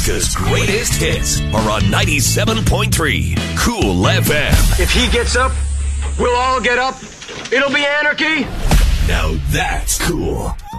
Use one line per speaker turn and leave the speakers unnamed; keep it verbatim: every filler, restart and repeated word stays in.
America's greatest hits are on ninety-seven point three Cool F M.
If he gets up, we'll all get up. It'll be anarchy.
Now that's cool.